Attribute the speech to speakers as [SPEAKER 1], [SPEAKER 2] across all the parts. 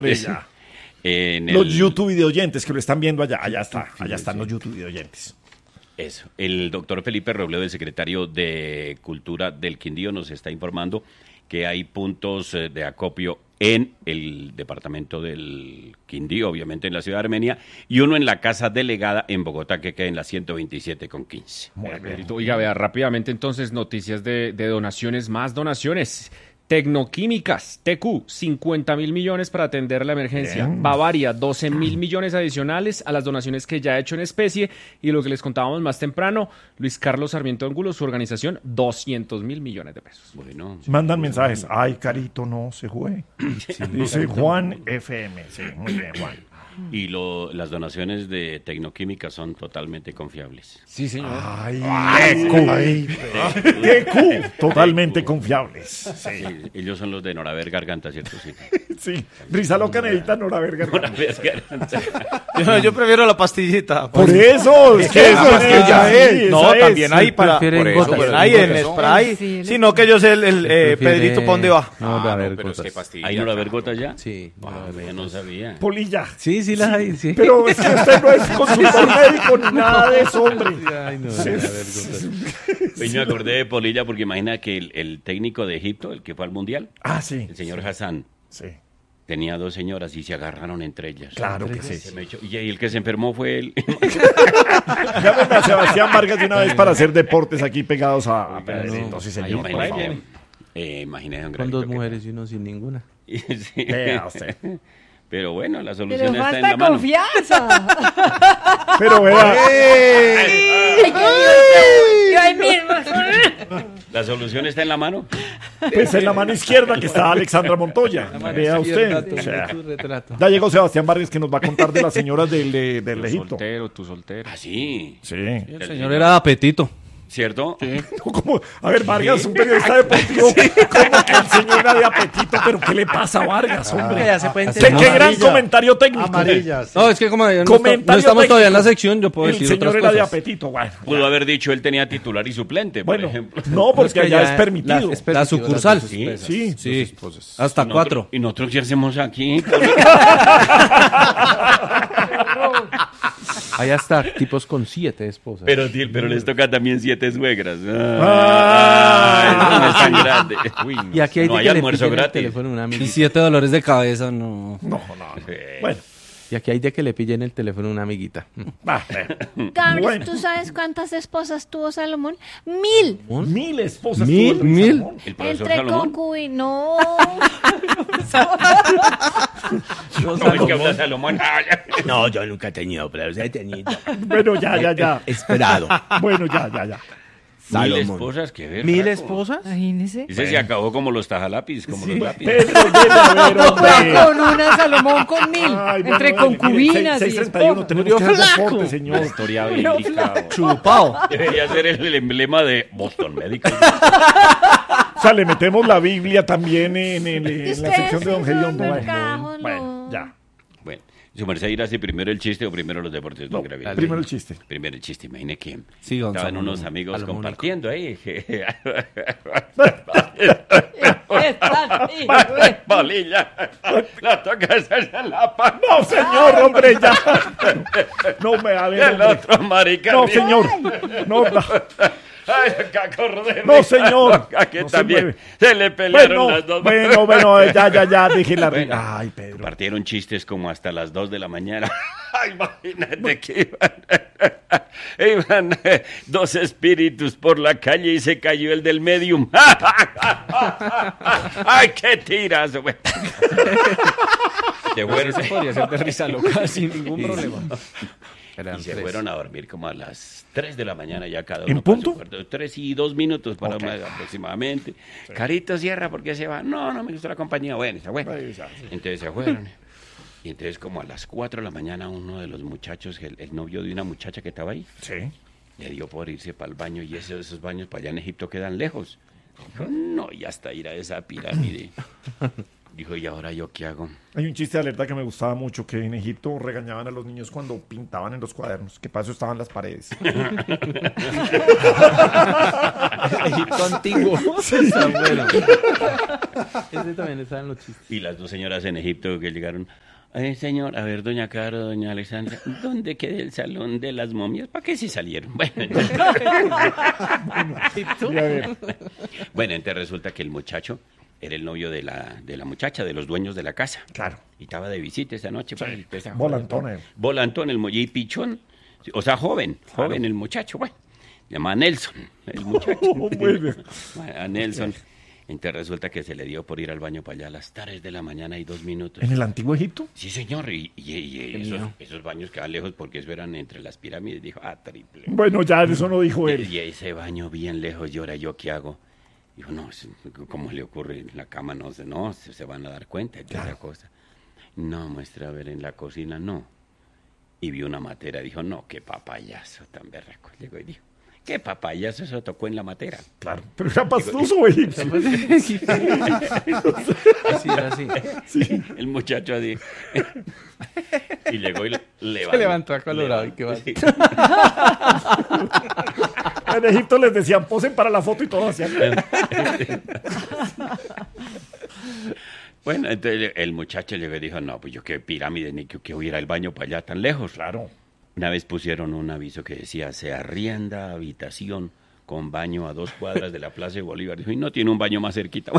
[SPEAKER 1] Ya. Los YouTube videoyentes que lo están viendo allá. Allá están los YouTube videoyentes.
[SPEAKER 2] Eso. El doctor Felipe Robledo, el secretario de Cultura del Quindío, nos está informando que hay puntos de acopio en el departamento del Quindío, obviamente en la ciudad de Armenia, y uno en la casa delegada en Bogotá, que queda en la 127 con 15.
[SPEAKER 3] Muy bien. Oiga, vea rápidamente entonces noticias de donaciones, más donaciones. Tecnoquímicas, TQ, 50.000 millones para atender la emergencia.
[SPEAKER 1] Bien.
[SPEAKER 3] Bavaria, 12.000 millones adicionales a las donaciones que ya ha hecho en especie. Y lo que les contábamos más temprano, Luis Carlos Sarmiento Ángulo, su organización, 200.000 millones de pesos.
[SPEAKER 2] Bueno,
[SPEAKER 1] Mandan mensajes. Ay, Carito, no se juegue. Dice Juan FM. Sí, muy bien, Juan.
[SPEAKER 2] y las donaciones de Tecnoquímica son totalmente confiables.
[SPEAKER 3] Sí, señor.
[SPEAKER 1] Ay, TQ, totalmente confiables. Sí,
[SPEAKER 2] Sí, ellos son los de Noraver Garganta, ¿cierto? Sí.
[SPEAKER 1] sí. Risa loca necesita Noraver Garganta.
[SPEAKER 2] Noraver Garganta.
[SPEAKER 4] Yo prefiero la pastillita.
[SPEAKER 1] Por eso, es que
[SPEAKER 4] Eso, es que ya es. No,
[SPEAKER 1] esa
[SPEAKER 4] también
[SPEAKER 1] es.
[SPEAKER 4] hay para. Por
[SPEAKER 5] prefieren
[SPEAKER 4] eso,
[SPEAKER 5] gotas.
[SPEAKER 4] pero hay en spray.
[SPEAKER 5] Sí,
[SPEAKER 4] Sino que yo sé el Pedrito, ¿pa' dónde va?
[SPEAKER 5] No, a ver,
[SPEAKER 6] pero es
[SPEAKER 5] gotas.
[SPEAKER 6] que pastilla.
[SPEAKER 2] ¿Hay Noraver Gota ya?
[SPEAKER 5] Sí.
[SPEAKER 2] Yo no sabía.
[SPEAKER 1] Polilla.
[SPEAKER 5] Sí, sí las hay, sí.
[SPEAKER 1] Pero es que usted no es consultor médico ni nada de eso, hombre.
[SPEAKER 5] Ay, no, a ver, gotas.
[SPEAKER 2] Pues me acordé de Polilla porque imagina que el técnico de Egipto, el que fue al Mundial,
[SPEAKER 1] Ah, sí.
[SPEAKER 2] el señor Hassan,
[SPEAKER 1] Sí.
[SPEAKER 2] tenía dos señoras y se agarraron entre ellas.
[SPEAKER 1] Claro que sí.
[SPEAKER 2] Se me echó- y el que se enfermó fue él.
[SPEAKER 1] Llámenme a Sebastián Vargas de una vez para hacer deportes aquí pegados a Pedrito, sí señor, por favor.
[SPEAKER 2] Imagínate, don
[SPEAKER 5] Con
[SPEAKER 2] Gravito,
[SPEAKER 5] dos
[SPEAKER 2] que-
[SPEAKER 5] mujeres y uno sin ninguna.
[SPEAKER 2] Sí.
[SPEAKER 1] Vea usted.
[SPEAKER 2] Pero bueno, la
[SPEAKER 7] Pero
[SPEAKER 2] solución está en la
[SPEAKER 7] falta
[SPEAKER 2] mano.
[SPEAKER 7] confianza.
[SPEAKER 1] Pero vea,
[SPEAKER 7] Yo ahí mismo.
[SPEAKER 2] La solución está en la mano.
[SPEAKER 1] pues en la mano izquierda que está Alexandra Montoya. Vea usted. O sea,
[SPEAKER 5] Tu retrato.
[SPEAKER 1] ya llegó Sebastián Vargas que nos va a contar de las señoras del
[SPEAKER 3] Tu
[SPEAKER 1] Egipto.
[SPEAKER 3] soltero, tu soltero.
[SPEAKER 2] Ah, sí.
[SPEAKER 1] Sí.
[SPEAKER 5] El señor era de apetito.
[SPEAKER 2] ¿Cierto?
[SPEAKER 1] ¿Cómo? A ver, Vargas, un periodista deportivo. ¿Cómo que el señor era de apetito? ¿Pero qué le pasa a Vargas, hombre?
[SPEAKER 5] Ya se puede
[SPEAKER 1] ¿Qué,
[SPEAKER 5] entender.
[SPEAKER 1] qué gran comentario técnico.
[SPEAKER 6] Amarillas.
[SPEAKER 5] No, es que como no,
[SPEAKER 1] Comentario
[SPEAKER 5] no estamos todavía en la
[SPEAKER 1] técnico.
[SPEAKER 5] sección, yo puedo
[SPEAKER 1] El
[SPEAKER 5] decir
[SPEAKER 1] señor
[SPEAKER 5] otras
[SPEAKER 1] era de
[SPEAKER 5] cosas.
[SPEAKER 1] apetito, bueno.
[SPEAKER 2] Pudo haber dicho él tenía titular y suplente, por
[SPEAKER 1] Bueno,
[SPEAKER 2] ejemplo.
[SPEAKER 1] no, porque
[SPEAKER 5] Es que
[SPEAKER 1] allá
[SPEAKER 5] ya
[SPEAKER 1] es permitido.
[SPEAKER 5] La sucursal.
[SPEAKER 2] Sí,
[SPEAKER 1] Sí.
[SPEAKER 5] Sí, hasta 4.
[SPEAKER 2] ¿Y nosotros qué hacemos aquí?
[SPEAKER 5] Allá está, tipos con 7 esposas.
[SPEAKER 2] pero les toca también 7 suegras. No es tan grande. Uy, no.
[SPEAKER 5] Y aquí hay
[SPEAKER 2] No
[SPEAKER 5] de
[SPEAKER 2] hay
[SPEAKER 5] que le
[SPEAKER 2] almuerzo
[SPEAKER 5] pillen el
[SPEAKER 2] gratis.
[SPEAKER 5] teléfono a una amiguita. Y 7 dolores de cabeza, no.
[SPEAKER 1] Bueno,
[SPEAKER 5] Y aquí hay de que le pillen el teléfono a una amiguita.
[SPEAKER 1] va.
[SPEAKER 7] Carlos,
[SPEAKER 1] Bueno.
[SPEAKER 7] ¿tú sabes cuántas esposas tuvo Salomón? 1.000.
[SPEAKER 1] 1000 esposas.
[SPEAKER 5] ¿Mil?
[SPEAKER 1] tuvo el
[SPEAKER 5] ¿Mil?
[SPEAKER 1] Salomón.
[SPEAKER 2] El profesor
[SPEAKER 7] Entre
[SPEAKER 2] Salomón.
[SPEAKER 7] concubinos. No.
[SPEAKER 2] No, es que habla Salomón.
[SPEAKER 4] No, yo nunca he tenido, pero he tenido.
[SPEAKER 1] Bueno, ya.
[SPEAKER 4] Esperado.
[SPEAKER 1] Bueno, ya.
[SPEAKER 2] 1000
[SPEAKER 4] Salomón.
[SPEAKER 2] esposas, qué ver.
[SPEAKER 5] ¿1000 esposas?
[SPEAKER 7] Imagínese.
[SPEAKER 2] Ese se acabó como los tajalápiz, como los lápiz.
[SPEAKER 1] Pedro, ven a ver, hombre.
[SPEAKER 7] Con una Salomón con 1.000.
[SPEAKER 1] Ay, bueno,
[SPEAKER 7] Entre
[SPEAKER 1] dale,
[SPEAKER 7] concubinas
[SPEAKER 1] mire,
[SPEAKER 7] y
[SPEAKER 1] 6:31,
[SPEAKER 7] esposas.
[SPEAKER 1] tenemos que hacer deporte, señor.
[SPEAKER 2] Historia bíblica.
[SPEAKER 5] Chupao.
[SPEAKER 2] Debería ser el emblema de Boston Medical.
[SPEAKER 1] O sea, le metemos la Biblia también en la
[SPEAKER 7] Ustedes
[SPEAKER 1] sección de Don
[SPEAKER 7] son
[SPEAKER 1] Gediondo.
[SPEAKER 7] unos
[SPEAKER 1] Bueno,
[SPEAKER 7] cajos,
[SPEAKER 1] bueno,
[SPEAKER 7] no.
[SPEAKER 1] ya.
[SPEAKER 2] Bueno, ¿su merced irá así primero el chiste o primero los deportes, don
[SPEAKER 1] No,
[SPEAKER 2] Gravito?
[SPEAKER 1] primero el chiste.
[SPEAKER 2] Primero el chiste, imagine que
[SPEAKER 5] Sí, don
[SPEAKER 2] estaban
[SPEAKER 5] Salomón.
[SPEAKER 2] unos amigos
[SPEAKER 5] Salomón.
[SPEAKER 2] compartiendo ahí. Bolilla, la toca hacerse en la pan.
[SPEAKER 1] No, señor, hombre, ya. No me
[SPEAKER 2] Y
[SPEAKER 1] haga
[SPEAKER 2] el otro marica.
[SPEAKER 1] No, señor. No,
[SPEAKER 2] Ay, acá acordé.
[SPEAKER 1] No, señor.
[SPEAKER 2] Aquí
[SPEAKER 1] No se
[SPEAKER 2] también
[SPEAKER 1] mueve.
[SPEAKER 2] se le pelearon
[SPEAKER 1] bueno,
[SPEAKER 2] las dos.
[SPEAKER 1] bueno, ya, deje la
[SPEAKER 2] Bueno.
[SPEAKER 1] Ay, Pedro.
[SPEAKER 2] Compartieron chistes como hasta las 2 de la mañana. Ay, imagínate que iban dos espíritus por la calle y se cayó el del medium. Ay, qué tiras, güey. Se fueron,
[SPEAKER 3] Ese podría ser de risa loca sin ningún problema.
[SPEAKER 2] y se fueron a dormir como a las 3 de la mañana ya cada uno.
[SPEAKER 1] ¿En
[SPEAKER 2] para su
[SPEAKER 1] punto?
[SPEAKER 2] cuarto. 3 y 2 minutos para aproximadamente. Carito, cierra, ¿por qué se va? No me gustó la compañía. Bueno, se fue. Entonces se fueron. Y entonces como a las 4 de la mañana uno de los muchachos, el novio de una muchacha que estaba ahí,
[SPEAKER 1] Sí.
[SPEAKER 2] le dio por irse para el baño y esos baños para allá en Egipto quedan lejos. Dijo, no, y hasta ir a esa pirámide. Dijo, ¿y ahora yo qué hago?
[SPEAKER 1] Hay un chiste de alerta que me gustaba mucho, que en Egipto regañaban a los niños cuando pintaban en los cuadernos, que para eso estaban las paredes.
[SPEAKER 5] Egipto antiguo. Está bueno. Ese también está en los chistes.
[SPEAKER 2] Y las dos señoras en Egipto que llegaron, señor, a ver, doña Caro, doña Alexandra, ¿dónde queda el salón de las momias? ¿Para qué se salieron? Bueno, entonces,
[SPEAKER 1] Y a ver,
[SPEAKER 2] entonces resulta que el muchacho era el novio de la muchacha, de los dueños de la casa.
[SPEAKER 1] claro,
[SPEAKER 2] Y estaba de visita esa noche. Pues, esa
[SPEAKER 1] volantón,
[SPEAKER 2] joven, Volantón, y pichón. O sea, joven el muchacho, bueno. Se llama Nelson, el muchacho.
[SPEAKER 1] Muy bien.
[SPEAKER 2] A Nelson. Entonces resulta que se le dio por ir al baño para allá a las 3 de la mañana y 2 minutos.
[SPEAKER 1] ¿En el antiguo Egipto?
[SPEAKER 2] Sí, señor, y esos baños quedaban lejos porque eso eran entre las pirámides. Dijo, triple.
[SPEAKER 1] Bueno, ya eso no dijo él.
[SPEAKER 2] Y ese baño bien lejos, y ahora yo qué hago. Dijo, no, ¿cómo le ocurre en la cama? No, se van a dar cuenta de esa cosa. No, muestra, a ver, en la cocina, no. Y vio una matera, dijo, no, qué papayazo tan berraco. Llegó y dijo, qué papayazo, eso tocó en la matera.
[SPEAKER 1] Claro, pero era pastoso o egipcio.
[SPEAKER 5] Así era así.
[SPEAKER 1] Sí.
[SPEAKER 2] El muchacho así. Y llegó y levantó.
[SPEAKER 5] Se levantó acolorado y qué va.
[SPEAKER 2] Sí.
[SPEAKER 1] En Egipto les decían, posen para la foto y todo hacían.
[SPEAKER 2] Bueno, entonces el muchacho llegó y dijo, no, pues yo qué pirámide, ni que hubiera el baño para allá tan lejos.
[SPEAKER 1] Claro.
[SPEAKER 2] Una vez pusieron un aviso que decía, se arrienda habitación con baño a 2 cuadras de la Plaza de Bolívar. Dijo, y no tiene un baño más cerquita.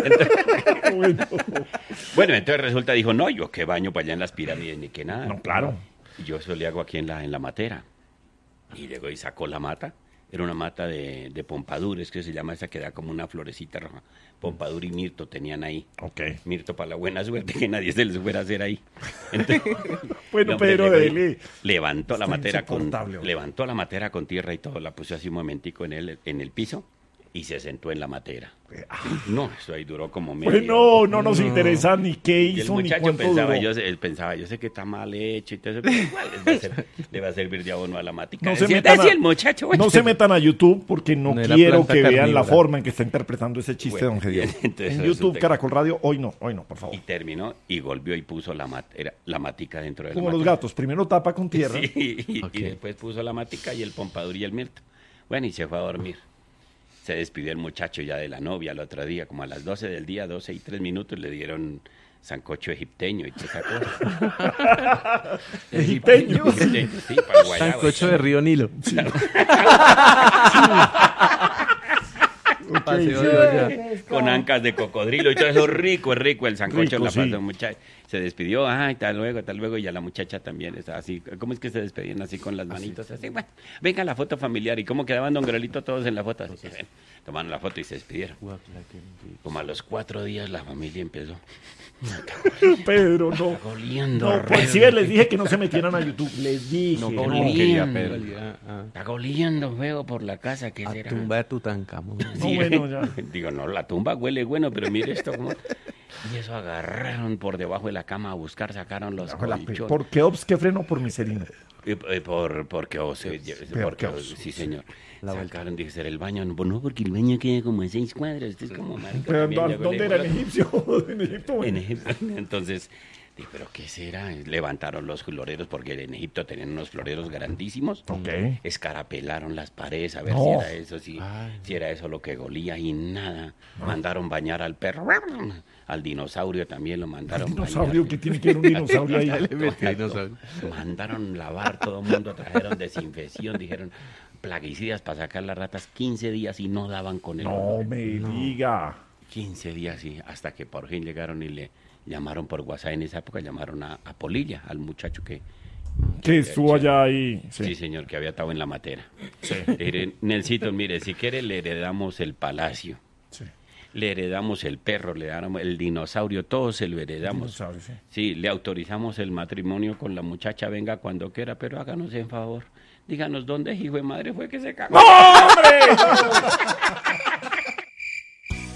[SPEAKER 2] Bueno, entonces resulta, dijo, no, yo qué baño para allá en las pirámides, ni que nada.
[SPEAKER 1] No, claro.
[SPEAKER 2] Y yo eso le hago aquí en la matera. Y llegó y sacó la mata. Era una mata de pompadures, que se llama esa que da como una florecita roja. Pompadur y mirto tenían ahí.
[SPEAKER 1] Ok.
[SPEAKER 2] Mirto para la buena suerte que nadie se les fuera a hacer ahí. Entonces,
[SPEAKER 1] Bueno,
[SPEAKER 2] el hombre
[SPEAKER 1] Pedro,
[SPEAKER 2] llegó y
[SPEAKER 1] dele.
[SPEAKER 2] levantó la
[SPEAKER 1] Está
[SPEAKER 2] matera
[SPEAKER 1] insoportable, hombre.
[SPEAKER 2] levantó la matera con tierra y todo, la puso así un momentico en el piso y se sentó en la matera. No, eso ahí duró como media hora.
[SPEAKER 1] Bueno, no nos interesa ni qué
[SPEAKER 2] Y el
[SPEAKER 1] hizo ni
[SPEAKER 2] muchacho
[SPEAKER 1] cuánto
[SPEAKER 2] pensaba,
[SPEAKER 1] duró.
[SPEAKER 2] yo sé que está mal hecho y todo eso, pero igual le va a servir de abono a la matica.
[SPEAKER 1] No se
[SPEAKER 2] Decía,
[SPEAKER 1] metan
[SPEAKER 2] el muchacho,
[SPEAKER 1] no se metan a YouTube porque no,
[SPEAKER 5] No era
[SPEAKER 1] quiero
[SPEAKER 5] planta
[SPEAKER 1] que vean la
[SPEAKER 5] carnívora.
[SPEAKER 1] forma en que está interpretando ese chiste,
[SPEAKER 2] Bueno,
[SPEAKER 1] don Gediondo.
[SPEAKER 2] bien, entonces
[SPEAKER 1] En
[SPEAKER 2] resulta
[SPEAKER 1] YouTube,
[SPEAKER 2] que-
[SPEAKER 1] Caracol Radio, hoy no, por favor.
[SPEAKER 2] Y terminó y volvió y puso la matica dentro de
[SPEAKER 1] Como
[SPEAKER 2] la
[SPEAKER 1] los
[SPEAKER 2] matera.
[SPEAKER 1] gatos, primero tapa con tierra.
[SPEAKER 2] Sí, y
[SPEAKER 5] Ok.
[SPEAKER 2] después puso la matica y el pompadur y el mirto. Bueno, y se fue a dormir. Se despidió el muchacho ya de la novia el otro día, como a las 12 del día, 12 y 3 minutos, le dieron sancocho egipteño y toda esa cosa.
[SPEAKER 1] Egipteño.
[SPEAKER 2] Sí, para el guayabo.
[SPEAKER 5] Sancocho de Río Nilo. Paseo de olla.
[SPEAKER 2] Con ancas de cocodrilo y todo eso, rico, es rico el sancocho en la
[SPEAKER 1] Rico,
[SPEAKER 2] paz
[SPEAKER 1] sí.
[SPEAKER 2] de un muchacho. Se despidió, hasta luego, y a la muchacha también está así. ¿Cómo es que se despedían así con las manitos? Así, bueno, venga la foto familiar. ¿Y cómo quedaban don Grelito todos en la foto? Así, bueno, tomaron la foto y se despidieron. Como a los 4 días la familia empezó.
[SPEAKER 1] Pedro, no.
[SPEAKER 2] Está oliendo.
[SPEAKER 1] No, pues sí, les dije que no se metieran a YouTube. Les dije.
[SPEAKER 5] No,
[SPEAKER 1] no.
[SPEAKER 5] no quería Pedro.
[SPEAKER 2] Está oliendo feo por la casa. ¿Qué
[SPEAKER 5] A
[SPEAKER 2] será?
[SPEAKER 5] tumba de Tutankamón.
[SPEAKER 1] No, bueno, ya.
[SPEAKER 2] Digo, no, la tumba huele bueno, pero mire esto. ¿Cómo? Y eso agarraron por debajo de la cama a buscar, sacaron los colchones.
[SPEAKER 1] ¿Por qué Ops? ¿Qué freno? Por miserino.
[SPEAKER 2] Sí, señor.
[SPEAKER 5] La
[SPEAKER 2] Sacaron, dije, ¿será el baño? No, porque el baño queda como a 6 cuadras. Este es como marica.
[SPEAKER 1] Pero,
[SPEAKER 2] también, ya
[SPEAKER 1] ¿dónde
[SPEAKER 2] huele
[SPEAKER 1] era? ¿En
[SPEAKER 2] bueno.
[SPEAKER 1] Egipcio? En Egipto, bueno.
[SPEAKER 2] En Egipto. Entonces, dije, ¿pero qué será? Levantaron los floreros, porque en Egipto tenían unos floreros grandísimos.
[SPEAKER 1] Ok.
[SPEAKER 2] Escarapelaron las paredes a ver
[SPEAKER 1] No.
[SPEAKER 2] si era eso, si era eso lo que golía y nada. Mandaron bañar al perro. Al dinosaurio también lo mandaron
[SPEAKER 1] Dinosaurio,
[SPEAKER 2] bañar.
[SPEAKER 1] ¿qué tiene que ver un dinosaurio ahí?
[SPEAKER 2] Mandaron lavar, todo el mundo trajeron desinfección, dijeron plaguicidas para sacar las ratas 15 días y no daban con el
[SPEAKER 1] No
[SPEAKER 2] olor.
[SPEAKER 1] me diga.
[SPEAKER 2] 15 días y hasta que por fin llegaron y le llamaron por WhatsApp. En esa época llamaron a Polilla, al muchacho que
[SPEAKER 1] Estuvo allá ahí.
[SPEAKER 2] sí.
[SPEAKER 1] Sí.
[SPEAKER 2] señor, que había estado en la matera. Le dije, Nelsito, mire, si quiere le heredamos el palacio,
[SPEAKER 1] Sí.
[SPEAKER 2] le heredamos el perro, le heredamos el dinosaurio, todo se lo heredamos.
[SPEAKER 1] Dinosaurio, sí.
[SPEAKER 2] Sí, le autorizamos el matrimonio con la muchacha, venga cuando quiera, pero háganos en favor. Díganos dónde, hijo de madre, fue que se cagó.
[SPEAKER 1] ¡Hombre!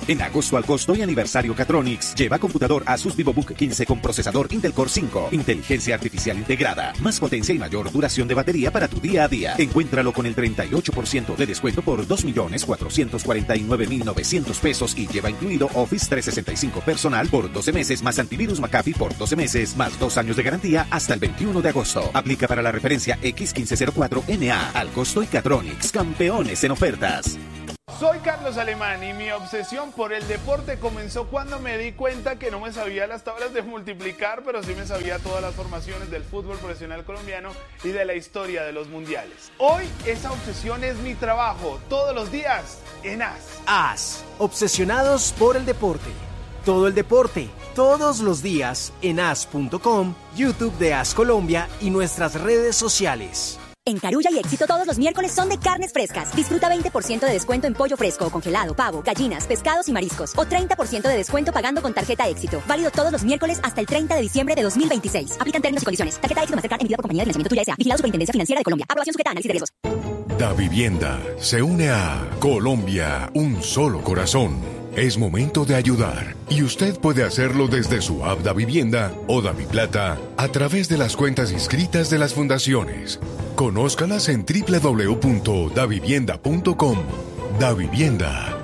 [SPEAKER 6] En agosto al costo y aniversario Catronics, lleva computador Asus VivoBook 15 con procesador Intel Core 5, inteligencia artificial integrada, más potencia y mayor duración de batería para tu día a día. Encuéntralo con el 38% de descuento por 2.449.900 pesos y lleva incluido Office 365 personal por 12 meses más antivirus McAfee por 12 meses más 2 años de garantía hasta el 21 de agosto. Aplica para la referencia X1504NA. Al costo y Catronics, campeones en ofertas.
[SPEAKER 8] Soy Carlos Alemán y mi obsesión por el deporte comenzó cuando me di cuenta que no me sabía las tablas de multiplicar, pero sí me sabía todas las formaciones del fútbol profesional colombiano y de la historia de los mundiales. Hoy esa obsesión es mi trabajo, todos los días en AS.
[SPEAKER 9] AS, obsesionados por el deporte. Todo el deporte, todos los días en as.com, YouTube de AS Colombia y nuestras redes sociales.
[SPEAKER 10] En Carulla y Éxito todos los miércoles son de carnes frescas. Disfruta 20% de descuento en pollo fresco o congelado, pavo, gallinas, pescados y mariscos. O 30% de descuento pagando con tarjeta Éxito. Válido todos los miércoles hasta el 30 de diciembre de 2026. Aplican términos y condiciones. Tarjeta Éxito Mastercard emitida por Compañía de Financiamiento Tuya S.A. Vigilado Superintendencia Financiera de Colombia. Aprobación sujeta a análisis de riesgos.
[SPEAKER 11] Davivienda se une a Colombia, un solo corazón. Es momento de ayudar y usted puede hacerlo desde su app Davivienda o Daviplata a través de las cuentas inscritas de las fundaciones. Conózcalas en www.davivienda.com. Davivienda.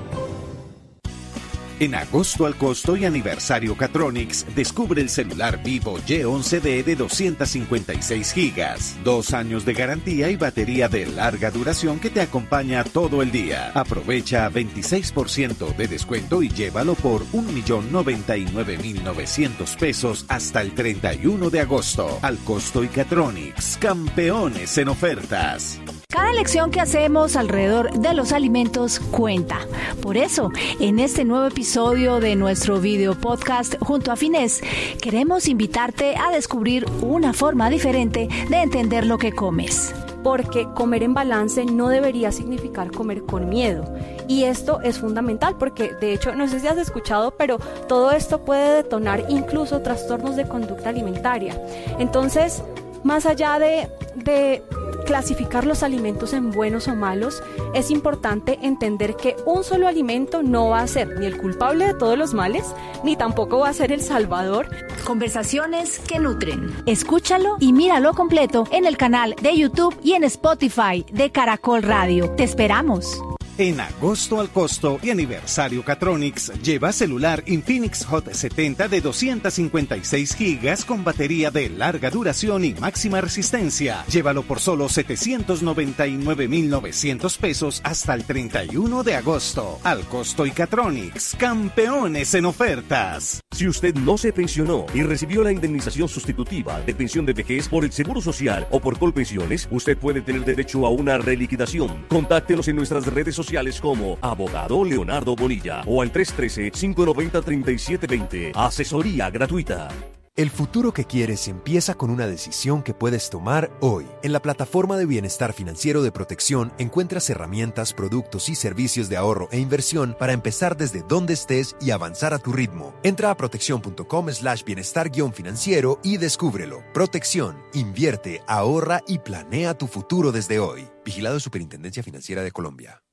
[SPEAKER 6] En agosto al costo y aniversario Catronics, descubre el celular Vivo Y11D de 256 GB, 2 años de garantía y batería de larga duración que te acompaña todo el día. Aprovecha 26% de descuento y llévalo por 1.099.900 pesos hasta el 31 de agosto. Al costo y Catronics, campeones en ofertas.
[SPEAKER 12] Cada elección que hacemos alrededor de los alimentos cuenta. Por eso, en este nuevo episodio de nuestro video podcast junto a Finés, queremos invitarte a descubrir una forma diferente de entender lo que comes.
[SPEAKER 13] Porque comer en balance no debería significar comer con miedo. Y esto es fundamental porque, de hecho, no sé si has escuchado, pero todo esto puede detonar incluso trastornos de conducta alimentaria. Entonces, más allá de clasificar los alimentos en buenos o malos, es importante entender que un solo alimento no va a ser ni el culpable de todos los males, ni tampoco va a ser el salvador.
[SPEAKER 12] Conversaciones que nutren. Escúchalo y míralo completo en el canal de YouTube y en Spotify de Caracol Radio. Te esperamos.
[SPEAKER 6] En agosto al costo y aniversario Catronics, lleva celular Infinix Hot 70 de 256 GB con batería de larga duración y máxima resistencia. Llévalo por solo 799.900 pesos hasta el 31 de agosto. Al costo y Catronics, campeones en ofertas.
[SPEAKER 14] Si usted no se pensionó y recibió la indemnización sustitutiva de pensión de vejez por el Seguro Social o por Colpensiones, usted puede tener derecho a una reliquidación. Contáctenos en nuestras redes sociales como Abogado Leonardo Bonilla o al 313-590-3720. Asesoría gratuita.
[SPEAKER 15] El futuro que quieres empieza con una decisión que puedes tomar hoy. En la plataforma de bienestar financiero de Protección encuentras herramientas, productos y servicios de ahorro e inversión para empezar desde donde estés y avanzar a tu ritmo. Entra a protección.com/bienestar-financiero y descúbrelo. Protección, invierte, ahorra y planea tu futuro desde hoy. Vigilado Superintendencia Financiera de Colombia.